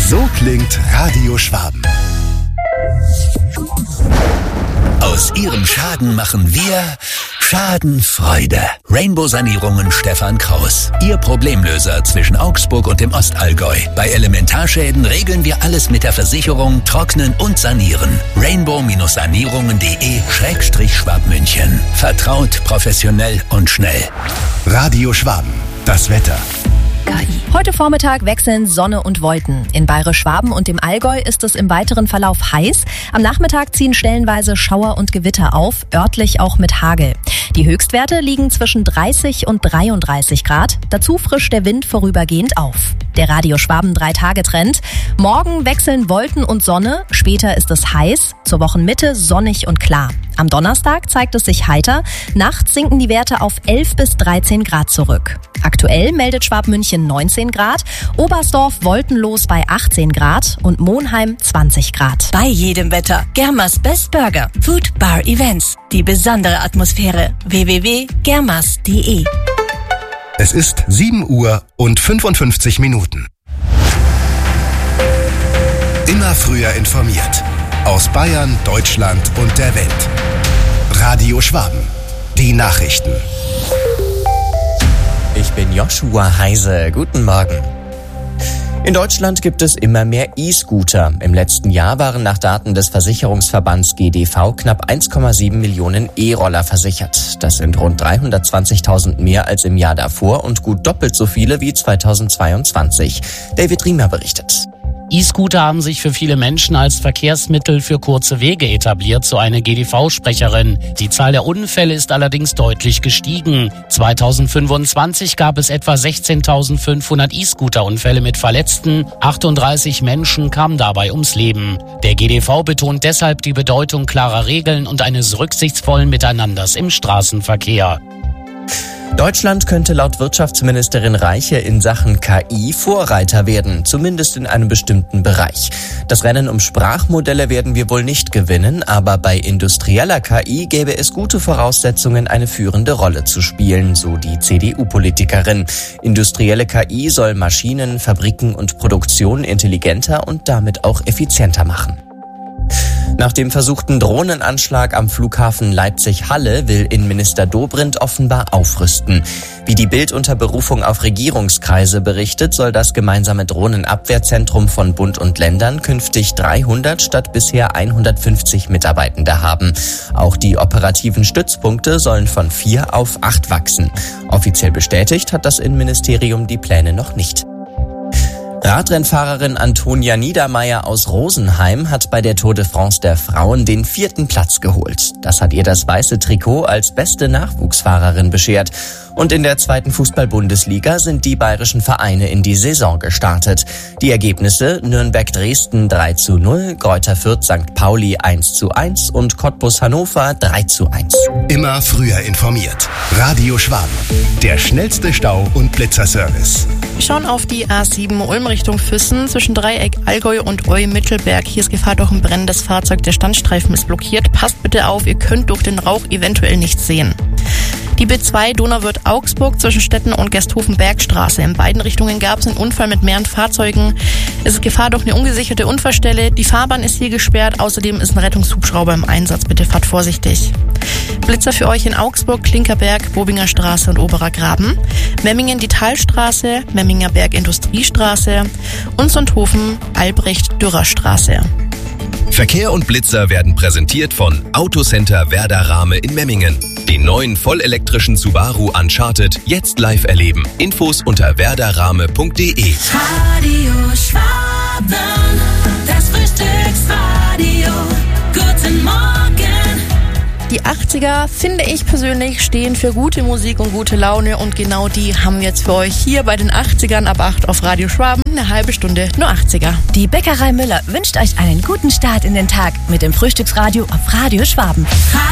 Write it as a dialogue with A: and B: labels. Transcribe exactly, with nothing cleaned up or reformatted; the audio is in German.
A: So klingt Radio Schwaben. Aus Ihrem Schaden machen wir Schadenfreude. Rainbow-Sanierungen Stefan Kraus. Ihr Problemlöser zwischen Augsburg und dem Ostallgäu. Bei Elementarschäden regeln wir alles mit der Versicherung, trocknen und sanieren. rainbow-sanierungen.de Schrägstrich Schwabmünchen. Vertraut, professionell und schnell. Radio Schwaben. Das Wetter.
B: Heute Vormittag wechseln Sonne und Wolken. In Bayerisch-Schwaben und dem Allgäu ist es im weiteren Verlauf heiß. Am Nachmittag ziehen stellenweise Schauer und Gewitter auf, örtlich auch mit Hagel. Die Höchstwerte liegen zwischen dreißig und dreiunddreißig Grad. Dazu frischt der Wind vorübergehend auf. Der Radio Schwaben drei-Tage-Trend. Morgen wechseln Wolken und Sonne. Später ist es heiß. Zur Wochenmitte sonnig und klar. Am Donnerstag zeigt es sich heiter. Nachts sinken die Werte auf elf bis dreizehn Grad zurück. Aktuell meldet Schwabmünchen neunzehn Grad, Oberstdorf wolkenlos bei achtzehn Grad und Monheim zwanzig Grad.
C: Bei jedem Wetter. Germas Best Burger. Food Bar Events. Die besondere Atmosphäre. w w w punkt germas punkt de.
A: Es ist sieben Uhr und fünfundfünfzig Minuten. Immer früher informiert. Aus Bayern, Deutschland und der Welt. Radio Schwaben. Die Nachrichten.
D: Ich bin Joshua Heise. Guten Morgen. In Deutschland gibt es immer mehr E-Scooter. Im letzten Jahr waren nach Daten des Versicherungsverbands G D V knapp eins Komma sieben Millionen E-Roller versichert. Das sind rund dreihundertzwanzigtausend mehr als im Jahr davor und gut doppelt so viele wie zweitausendzweiundzwanzig. David Riemer berichtet.
E: E-Scooter haben sich für viele Menschen als Verkehrsmittel für kurze Wege etabliert, so eine G D V-Sprecherin. Die Zahl der Unfälle ist allerdings deutlich gestiegen. zweitausendfünfundzwanzig gab es etwa sechzehntausendfünfhundert E-Scooter-Unfälle mit Verletzten. achtunddreißig Menschen kamen dabei ums Leben. Der G D V betont deshalb die Bedeutung klarer Regeln und eines rücksichtsvollen Miteinanders im Straßenverkehr.
D: Deutschland könnte laut Wirtschaftsministerin Reiche in Sachen K I Vorreiter werden, zumindest in einem bestimmten Bereich. Das Rennen um Sprachmodelle werden wir wohl nicht gewinnen, aber bei industrieller K I gäbe es gute Voraussetzungen, eine führende Rolle zu spielen, so die C D U-Politikerin. Industrielle K I soll Maschinen, Fabriken und Produktion intelligenter und damit auch effizienter machen. Nach dem versuchten Drohnenanschlag am Flughafen Leipzig-Halle will Innenminister Dobrindt offenbar aufrüsten. Wie die Bild unter Berufung auf Regierungskreise berichtet, soll das gemeinsame Drohnenabwehrzentrum von Bund und Ländern künftig dreihundert statt bisher hundertfünfzig Mitarbeitende haben. Auch die operativen Stützpunkte sollen von vier auf acht wachsen. Offiziell bestätigt hat das Innenministerium die Pläne noch nicht. Radrennfahrerin Antonia Niedermeyer aus Rosenheim hat bei der Tour de France der Frauen den vierten Platz geholt. Das hat ihr das weiße Trikot als beste Nachwuchsfahrerin beschert. Und in der zweiten Fußball-Bundesliga sind die bayerischen Vereine in die Saison gestartet. Die Ergebnisse: Nürnberg-Dresden drei zu null, Greuther Fürth Sankt Pauli eins zu eins und Cottbus-Hannover drei zu eins.
A: Immer früher informiert. Radio Schwaben. Der schnellste Stau- und Blitzerservice.
F: Wir schauen auf die A sieben Ulm Richtung Füssen zwischen Dreieck Allgäu und Eu-Mittelberg. Hier ist Gefahr durch ein brennendes Fahrzeug. Der Standstreifen ist blockiert. Passt bitte auf, ihr könnt durch den Rauch eventuell nichts sehen. Die B zwei Donauwörth-Augsburg zwischen Stetten und Gersthofen-Bergstraße. In beiden Richtungen gab es einen Unfall mit mehreren Fahrzeugen. Es ist Gefahr durch eine ungesicherte Unfallstelle. Die Fahrbahn ist hier gesperrt. Außerdem ist ein Rettungshubschrauber im Einsatz. Bitte fahrt vorsichtig. Blitzer für euch in Augsburg, Klinkerberg, Bobinger Straße und Oberer Graben. Memmingen die Talstraße, Memminger Berg Industriestraße und Sonthofen, Albrecht-Dürrer Straße.
G: Verkehr und Blitzer werden präsentiert von Autocenter Werder Rahme in Memmingen. Den neuen vollelektrischen Subaru Uncharted jetzt live erleben. Infos unter werderrahme punkt de.
C: Radio Schwaben, das Frühstücksradio. Guten Morgen.
F: Die achtziger, finde ich persönlich, stehen für gute Musik und gute Laune und genau die haben wir jetzt für euch hier bei den achtzigern ab acht auf Radio Schwaben. Eine halbe Stunde nur achtziger.
C: Die Bäckerei Müller wünscht euch einen guten Start in den Tag mit dem Frühstücksradio auf Radio Schwaben.